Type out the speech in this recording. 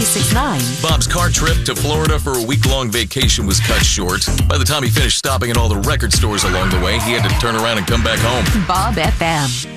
96.9. Bob's car trip to Florida for a week-long vacation was cut short. By the time he finished stopping at all the record stores along the way, he had to turn around and come back home. Bob FM.